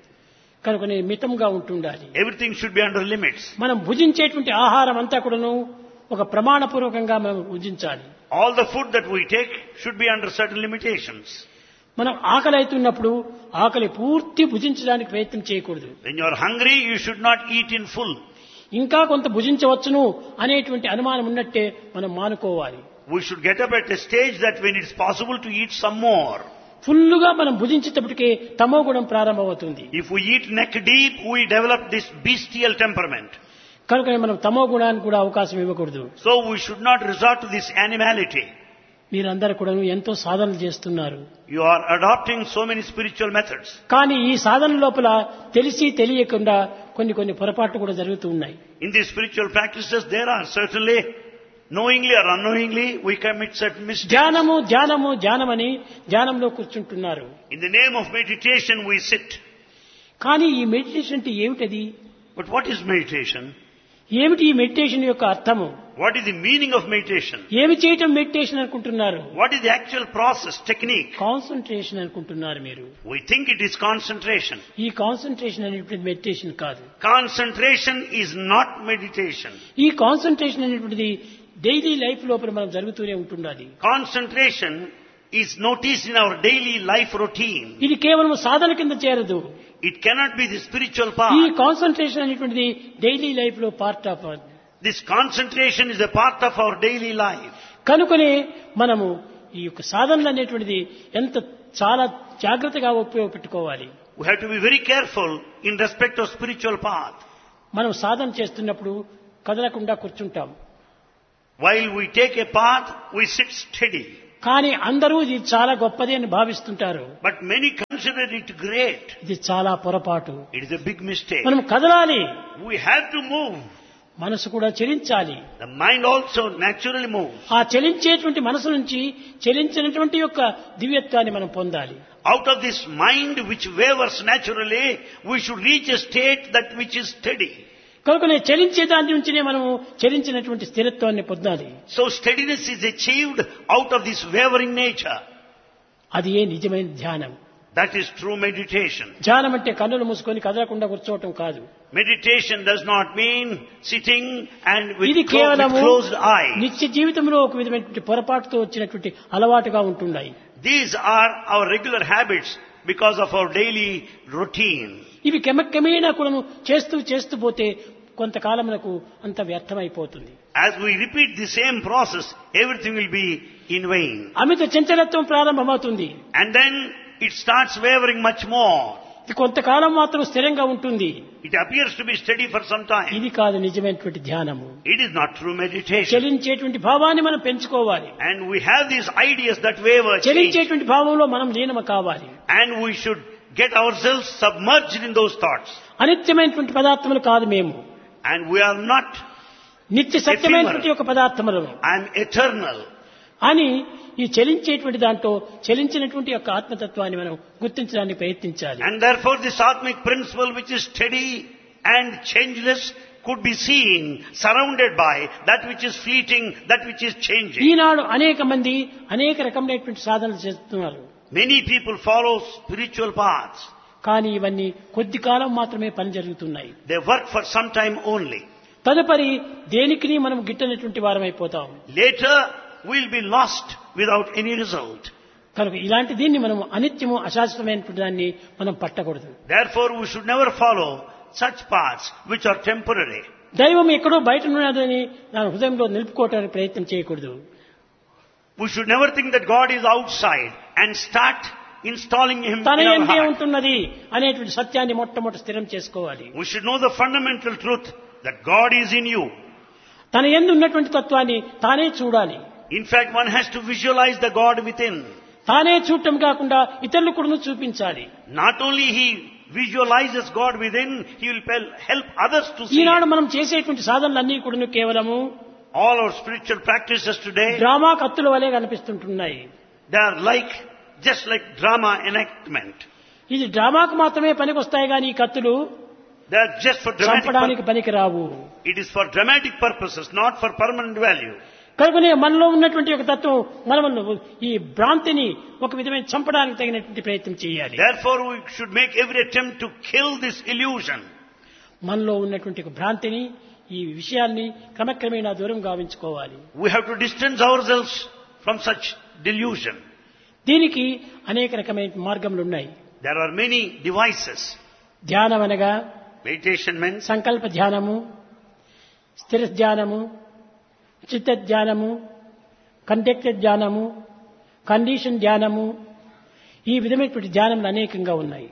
కనుకనే మితంగా ఉంటుండాలి. Everything should be under limits. మనం భుజించేటువంటి ఆహారం అంతా కూడాను ఒక ప్రమాణపూర్వకంగా మనం భుజించాలి. All the food that we take should be under certain limitations. మనం ఆకలి అవుతున్నప్పుడు ఆకలి పూర్తి భుజించడానికి ప్రయత్నం చేయకూడదు. When you are hungry, you should not eat in full. ఇంకా కొంత భుజించవచ్చును అనేటువంటి అనుమానం ఉన్నట్టే మనం మానుకోవాలి. We should get up at a stage that when it's possible to eat some more. ఫుల్లుగా మనం భుజించేటప్పటికే తమో గుణం ప్రారంభమవుతుంది. If we eat neck deep, we develop this bestial temperament. కనుక మనం తమో గుణానికి కూడా అవకాశం ఇవ్వకూడదు. So we should not resort to this animality. మీరందరూ కూడా ఎంతో సాధనలు చేస్తున్నారు. You are adopting so many spiritual methods. కానీ ఈ సాధన లోపల తెలిసి తెలియకుండా కొన్ని కొన్ని పొరపాట్లు కూడా జరుగుతూ ఉన్నాయి. In these spiritual practices, there are certainly, knowingly or unknowingly, we commit certain mistakes. ధ్యానము ధ్యానము ధ్యానమని ధ్యానంలో కూర్చుంటున్నారు. In the name of meditation, we sit. కానీ ఈ మెడిటేషన్ అంటే ఏమిటది? But what is meditation? ఏమిటి ఈ మెడిటేషన్ యొక్క అర్థము? What is the meaning of meditation? ఏమి చేయటం మెడిటేషన్ అనుకుంటున్నారు? What is the actual process, technique? Concentration అనుకుంటున్నారు మీరు. We think it is concentration. ఈ కాన్సంట్రేషన్ అనేటువంటిది మెడిటేషన్ కాదు. Concentration is not meditation. ఈ కాన్సంట్రేషన్ అనేటువంటిది డైలీ లైఫ్ లోపల మనం జరుగుతూనే ఉంటున్నది. Concentration is noticed in our daily life routine. ఇది కేవలం సాధన కింద చేరదు. It cannot be the spiritual ఈ part. కాన్సంట్రేషన్ అనేటువంటిది డైలీ లైఫ్ లో part of. This concentration is a part of our daily life. కనుకనే మనము ఈ యొక్క సాధనలు అనేటువంటిది ఎంత చాలా జాగ్రత్తగా ఉపయోగపెట్టుకోవాలి. We have to be very careful in respect of spiritual path. మనం సాధన చేస్తున్నప్పుడు కదలకుండా కూర్చుంటాం. While we take a path, we sit steady. కానీ అందరూ ఇది చాలా గొప్పది అని భావిస్తుంటారు. But many consider it great. ఇది చాలా పొరపాటు. It is a big mistake. మనం కదలాలి. We have to move. మనసు కూడా చలించాలి. The mind also naturally moves. ఆ చలించేటువంటి మనసు నుంచి చలించినటువంటి యొక్క దివ్యత్వాన్ని మనం పొందాలి. Out of this mind which wavers naturally, we should reach a state that which is steady. కనుకనే చలించే దాని నుంచినే మనము చలించినటువంటి స్థిరత్వాన్ని పొందాలి. So steadiness is achieved out of this wavering nature. అది ఏ నిజమైన ధ్యానం. That is true meditation. ధ్యానం అంటే కన్నులు మూసుకొని కదలకుండా కూర్చోవటం కాదు. Meditation does not mean sitting and with, ఇది clo- with కేవలము closed eyes. నిత్య జీవితంలో ఒక విధమైనటువంటి పొరపాటుతో వచ్చినటువంటి అలవాటుగా ఉంటున్నాయి. These are our regular habits because of our daily routine. ఇవి క్రమక్రమేణా కూడా చేస్తూ చేస్తూ పోతే కొంతకాలమునకు అంత వ్యర్థమైపోతుంది. As we repeat the same process, everything will be in vain. అమిత చంచలత్వం ప్రారంభమవుతుంది. And then it starts wavering much more. ఇది కొంతకాలం మాత్రం స్థిరంగా ఉంటుంది. It appears to be steady for some time. ఇది కాదు నిజమైనటువంటి ధ్యానము. It is not true meditation. చలించేటువంటి భావాన్ని మనం పెంచుకోవాలి. And we have these ideas that waver, change. చలించేటువంటి భావంలో మనం లీనము కావాలి. And we should get ourselves submerged in those thoughts. అనిత్యమైనటువంటి పదార్థములు కాదు మేము. And we are not, నిత్య సత్యమైనటువంటి ఒక పదార్థములను I am eternal. అని ఈ చలించేటువంటి దాంట్లో చలించినటువంటి యొక్క ఆత్మతత్వాన్ని మనం గుర్తించడానికి ప్రయత్నించాలి. And therefore this atmic principle which is steady and changeless could be seen surrounded by that which is fleeting, that which is changing. ఈనాడు అనేక మంది అనేక రకమైనటువంటి సాధనలు చేస్తున్నారు. Many people follow spiritual paths. కానీ ఇవన్నీ కొద్ది కాలం మాత్రమే పని జరుగుతున్నాయి. They work for some time only. తదుపరి దేనికి మనం గిట్టనటువంటి వారమైపోతాం. Later we'll be lost without any result. కనుక ఇలాంటి దీన్ని మనం అనిత్యము అశాశ్వతమైనటువంటి దాన్ని మనం పట్టకూడదు. Therefore we should never follow such paths which are temporary. దైవం ఎక్కడో బయట ఉన్నదని నా హృదయంలో నిలుపుకోవడానికి ప్రయత్నం చేయకూడదు. We should never think that God is outside and start installing Him తన in our ఎందే heart. ఉంటున్నది అనేటువంటి సత్యాన్ని మొట్టమొదటి స్థిరం చేసుకోవాలి. We should know the fundamental truth that God is in you. తన యందు ఉన్నటువంటి తత్వాన్ని తానే చూడాలి. In fact, one has to visualize the God within. తానే చూడటం కాకుండా ఇతరులు కూడా చూపించాలి. Not only he visualizes God within, he will pel- help others to see Eenadu Him. మనం చేసేటువంటి సాధనలన్నీ కూడా కేవలము All our spiritual practices today, drama కత్తుల వలె కనిపిస్తుంటున్నాయి. they are like, just like drama enactment. ఇది డ్రామాకు మాత్రమే పనికొస్తాయి కానీ ఈ కత్తులు They are just for dramatic చంపడానికి purposes. పనికి రావు. It is for dramatic purposes, not for permanent value. కనుకనే మనలో ఉన్నటువంటి ఒక తత్వం మనలో ఈ భ్రాంతిని ఒక విధమైన చంపడానికి తగినటువంటి ప్రయత్నం చేయాలి. Therefore, we should make every attempt to kill this illusion. మనలో ఉన్నటువంటి ఒక భ్రాంతిని ఈ విషయాల్ని క్రమక్రమేణా దూరం గావించుకోవాలి. We have to distance ourselves from such delusion. దీనికి అనేక రకమైన మార్గములు ఉన్నాయి. There are many devices. ధ్యానం అనగా Meditation means సంకల్ప ధ్యానము, స్థిర ధ్యానము, చిత్త ధ్యానము, కంటెక్టెడ్ ధ్యానము, కండిషన్ ధ్యానము, ఈ విధమైనటువంటి ధ్యానములు అనేకంగా ఉన్నాయి.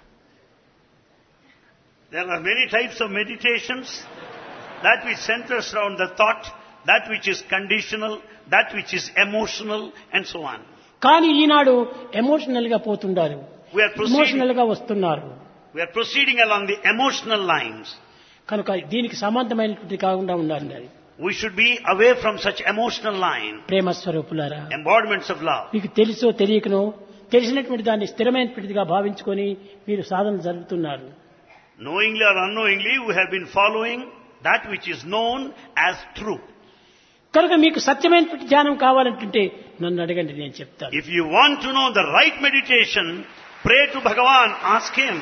There are many types of meditations. That which centers around the thought, that which is conditional, that which is emotional, and so on. కానీ ఈనాడు ఎమోషనల్ గా పోతుండారు, We are proceeding, ఎమోషనల్ గా వస్తున్నారు. we are proceeding along the emotional lines. కనుక దీనికి సంబంధమైనటువంటి కాకుండా ఉండాలి. We should be away from such emotional line, ప్రేమ స్వరూపులారా, embodiments of love. మీకు తెలుసో తెలియకనో తెలిసినటువంటి దాన్ని స్థిరమైనటువంటిదిగా భావించుకొని మీరు సాధన జరుపుతున్నారు. Knowingly or unknowingly, we have been following that which is known as true. కనుక మీకు సత్యమైనటువంటి ధ్యానం కావాలంటుంటే నన్ను అడగండి, నేను చెప్తాను. If you want to know the right meditation, pray to Bhagavan, ask him.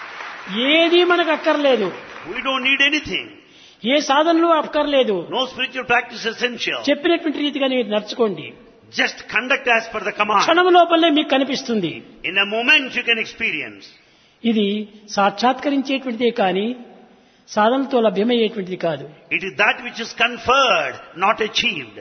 ఏది మనకు అక్కర్లేదు, We don't need anything. ఏ సాధనలు అక్కర్లేదు. No spiritual practice essential. చెప్పినటువంటి రీతిగా మీరు నడుచుకోండి, Just conduct as per the command. క్షణం లోపలనే మీకు కనిపిస్తుంది. In a moment you can experience. ఇది సాక్షాత్కరించేటువంటిదే కానీ సాధనతో లభ్యమయ్యేటువంటిది కాదు. It is that which is conferred, not achieved.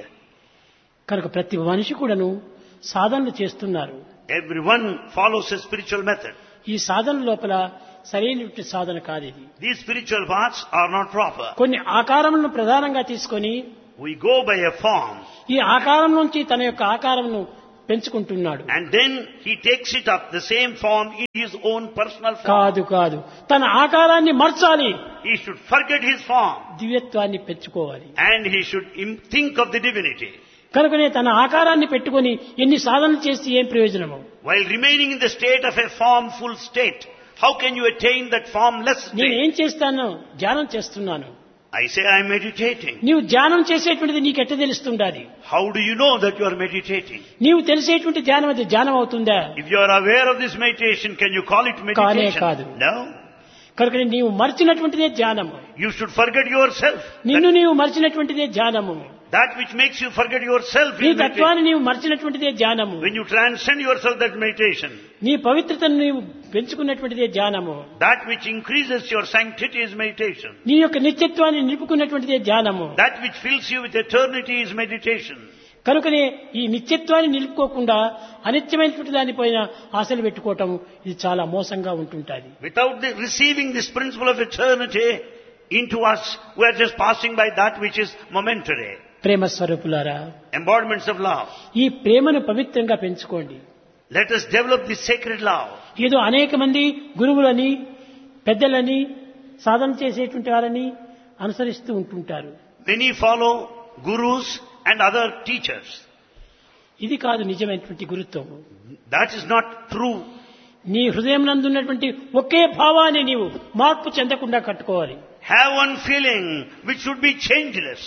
కనుక ప్రతి మనిషి కూడాను సాధనలు చేస్తున్నారు. Everyone follows a spiritual method. ఈ సాధన లోపల సరైనటువంటి సాధన కాదు ఇది. These spiritual paths are not proper. కొన్ని ఆకారములను ప్రధానంగా తీసుకొని We go by a form, ఈ ఆకారం నుంచి తన యొక్క ఆకారమును పెంచుకుంటున్నాడు. and then he takes it up, the same form, in his own personal form. కాదు కాదు, తన ఆకారాన్ని మార్చాలి, He should forget his form, దివ్యత్వాన్ని పెంచుకోవాలి. and he should im- think of the divinity. కనుకనే తన ఆకారాన్ని పెట్టుకొని ఎన్ని సాధనలు చేసి ఏం ప్రయోజనము? While remaining in the state of a formful state, how can you attain that formless నేను state? ఏం చేస్తాను? ధ్యానం చేస్తున్నాను. I say I am meditating. నీవు ధ్యానం చేసేటువంటిది నీకు ఎట్ట తెలుస్తుండాలి? How do you know that you are meditating? నీవు తెలిసేటువంటి ధ్యానం అది ధ్యానం అవుతుందా? If you are aware of this meditation, can you call it meditation? కాదు. No. కనుక నీవు మర్చినటువంటిదే ధ్యానము. You should forget yourself. నిన్ను నీవు మర్చినటువంటిదే ధ్యానము. That which makes you forget yourself నీ is meditation. తత్వాన్ని నీవు మర్చినటువంటిదే ధ్యానము. When you transcend yourself, that's meditation. నీ పవిత్రతను నీవు పెంచుకున్నటువంటిదే ధ్యానము. That which increases your sanctity is meditation. నీ యొక్క నిత్యత్వాన్ని నిలుపుకున్నటువంటిదే ధ్యానము. That which fills you with eternity is meditation. కనుకనే ఈ నిత్యత్వాన్ని నిలుపుకోకుండా అనిత్యమైనటువంటి దానిపైన ఆశలు పెట్టుకోవటం ఇది చాలా మోసంగా ఉంటుంటుంది. Without the, receiving this principle of eternity into us, we are just passing by that which is momentary. ప్రేమ స్వరూపులారా, Embodiments of love. ఈ ప్రేమను పవిత్రంగా పెంచుకోండి. Let us develop this sacred love. ఏదో అనేక మంది గురువులని పెద్దలని సాధన చేసేటువంటి వారని అనుసరిస్తూ ఉంటుంటారు. Many follow gurus and other teachers. ఇది కాదు నిజమైనటువంటి గురుత్వం. That is not true. నీ హృదయం నందున్నటువంటి ఒకే భావాన్ని నీవు మార్పు చెందకుండా కట్టుకోవాలి. Have one feeling which should be changeless.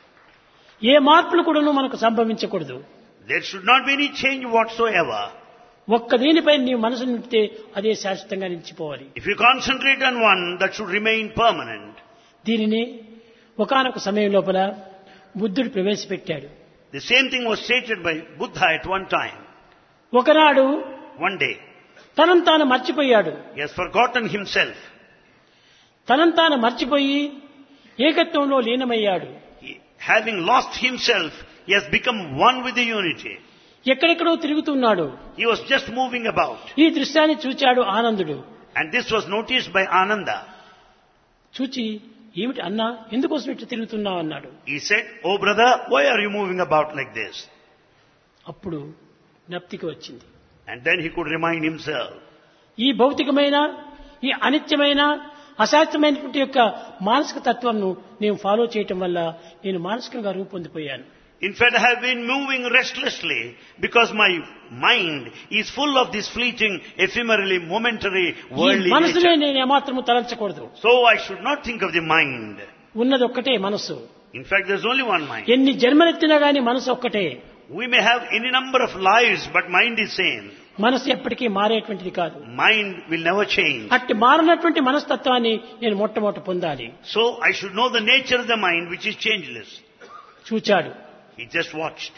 ఏ మార్పులు కూడాను మనకు సంభవించకూడదు. There should not be any change whatsoever. ఒక్క దీనిపై నీ మనసు నింపితే అదే శాశ్వతంగా నిలిచిపోవాలి. If you concentrate on one, that should remain permanent. దీనిని ఒకానొక సమయం లోపల బుద్ధుడు ప్రవేశపెట్టాడు. The same thing was stated by Buddha at one time. ఒకనాడు One day, తనను తాను మర్చిపోయాడు. he has forgotten himself. తనను తాను మర్చిపోయి ఏకత్వంలో లీనమయ్యాడు. He, having lost himself, he has become one with the unity. ఎక్కడెక్కడో తిరుగుతున్నాడు. He was just moving about. ఈ దృశ్యాన్ని చూచాడు ఆనందుడు. And this was noticed by Ananda. చూచి ఏమిటి అన్నా, ఎందుకోసం ఇట్లా తిరుగుతున్నావు అన్నాడు. He said, "Oh brother, why are you moving about like this?" అప్పుడు జ్ఞప్తికి వచ్చింది. And then he could remind himself. ఈ భౌతికమైన ఈ అనిత్యమైన అశాస్త్రమైనటువంటి యొక్క మానసిక తత్వంను నేను ఫాలో చేయటం వల్ల నేను మానసికంగా రూపొందిపోయాను. In fact, I have been moving restlessly because my mind is full of this fleeting, ephemerally, momentary, ఈ worldly మనసునే nature. నేను ఏమాత్రము తలంచకూడదు. So I should not think of the mind. ఉన్నది ఒక్కటే మనసు. In fact, there's only one mind. ఎన్ని జన్మలెత్తినా గాని మనసు ఒక్కటే. We may have any number of lives, but mind is same. మనసు ఎప్పటికీ మారేటువంటిది కాదు. Mind will never change. అట్టి మారినటువంటి మనస్తత్వాన్ని నేను మొట్టమొదట పొందాలి. So I should know the nature of the mind, which is changeless. చూచాడు. He just watched.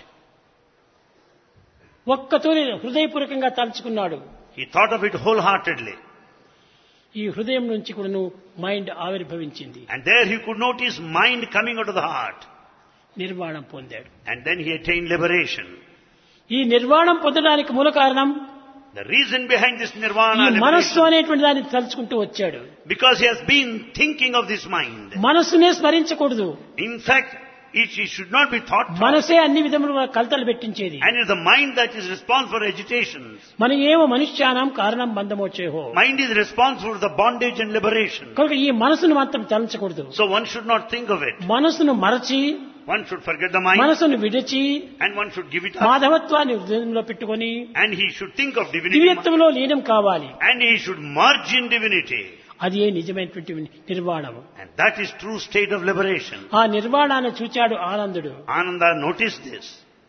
ఒక్కతోనే హృదయపూర్వకంగా తలుచుకున్నాడు. He thought of it wholeheartedly. ఈ హృదయం నుంచి కూడాను మైండ్ ఆవిర్భవించింది. And there he could notice mind coming out of the heart. నిర్వాణం పొందాడు. And then he attained liberation. ఈ నిర్వాణం పొందడానికి మూల కారణం The reason behind this nirvana ఈ మనస్సు liberation, అనేటువంటి దాన్ని తలుచుకుంటూ వచ్చాడు. because he has been thinking of this mind. మనస్సునే స్మరించకూడదు. In fact, it, it should not be thought of. మనసే అన్ని విధములుగా కలతలు పెట్టించేది. And it's the mind that is responsible for agitations. మన ఏమో మనుష్యానం కారణం బంధమోచేహో. Mind is responsible for the bondage and liberation. కనుక ఈ మనసును మాత్రం తలంచకూడదు. So one should not think of it. మనసును మరచి, One should forget the mind మనసును విడిచి, and one should give it up. మాధవత్వాన్ని హృదయంలో పెట్టుకొని And he should think of divinity దివ్యత్వంలో లీనం కావాలి. and he should merge in divinity. అది ఏ నిజమైనటువంటి నిర్వాణము. And that is true state of liberation. ఆ నిర్వాణాన్ని చూచాడు ఆనందుడు. Ananda noticed this.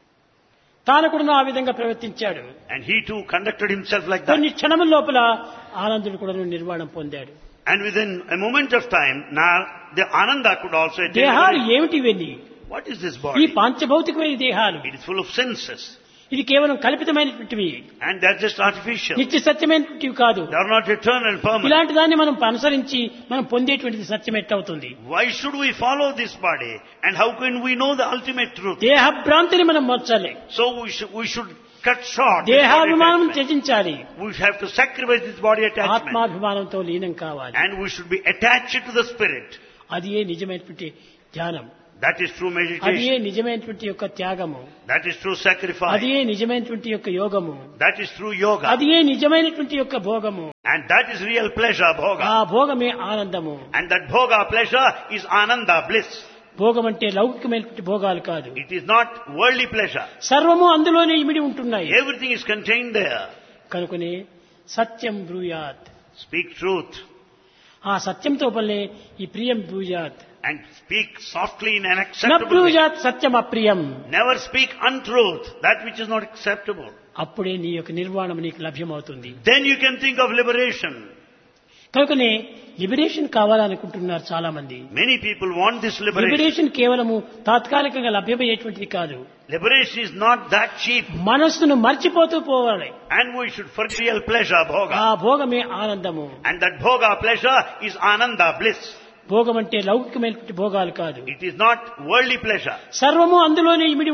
తాను కూడా ఆ విధంగా ప్రవర్తించాడు. And he too conducted himself like that. కొన్ని క్షణముల లోపల ఆనందుడు కూడా నిర్వాణం పొందాడు. And within a moment of time, now the Ananda could also attain దేహాలు liberation. ఏమిటి ఇవన్నీ? What is this ఈ body? పాంచభౌతికమైన దేహాలు It is full of senses. ఇది కేవలం కల్పితమైనటువంటివి, And they're just artificial. నిత్య సత్యమైనటువంటివి కాదు. They are not eternal and permanent. ఇలాంటి దాన్ని మనం అనుసరించి మనం పొందేటువంటిది సత్యం ఎట్టవుతుంది? Why should we follow this body? And how can we know the ultimate truth? దేహ భ్రాంతిని మనం మార్చాలి. So we should, we should cut short this body దేహాభిమానం attachment. త్యజించాలి. We have to sacrifice this body attachment. ఆత్మాభిమానంతో లీనం కావాలి. And we should be attached to the spirit. అది ఏ నిజమైనటువంటి ధ్యానం. That is true అది meditation. ఏ నిజమైనటువంటి యొక్క త్యాగము. That is true sacrifice. అది ఏ నిజమైనటువంటి యొక్క యోగము. That is true yoga. అది ఏ నిజమైనటువంటి యొక్క భోగము. And that is real pleasure, ఆ bhoga. భోగమే ఆనందము. And that bhoga pleasure is ananda, bliss. భోగం అంటే లౌకికమైనటువంటి భోగాలు కాదు. It is not worldly pleasure. సర్వము అందులోనే ఇమిడి ఉంటున్నాయి. Everything is contained there. కనుకనే సత్యం బ్రూయాత్. Speak truth ఆ సత్యంతో పల్లె ఈ ప్రియం బ్రూయాత్. and speak softly in an న acceptable way. బ్రూయాత్ Satyam అప్రియం. Never speak untruth, that which is not acceptable. అప్పుడే నీ యొక్క నిర్వాణం నీకు లభ్యమవుతుంది. Then you can think of liberation. కనుకనే లిబరేషన్ కావాలనుకుంటున్నారు చాలా మంది. Many people want this liberation. Liberation కేవలము తాత్కాలికంగా లభ్యమయ్యేటువంటిది కాదు. Liberation is not that cheap. మనస్సును మర్చిపోతూ పోవాలి. And we should forget real pleasure, ఆ bhoga. భోగమే ఆనందము. And that bhoga pleasure is ananda, bliss. భోగం అంటే లౌకికమైనటువంటి భోగాలు కాదు. It is not worldly pleasure. సర్వము అందులోనే ఇమిడి